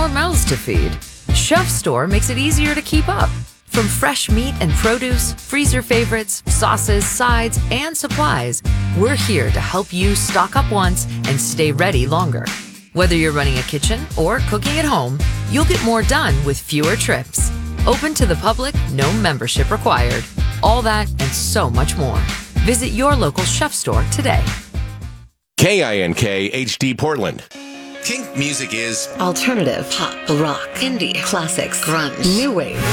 more mouths to feed. Chef Store makes it easier to keep up. From fresh meat and produce, freezer favorites, sauces, sides, and supplies, we're here to help you stock up once and stay ready longer. Whether you're running a kitchen or cooking at home, you'll get more done with fewer trips. Open to the public, no membership required. All that and so much more. Visit your local Chef Store today. KINK HD Portland. Kink music is alternative, pop, rock, indie, classics, grunge, new wave.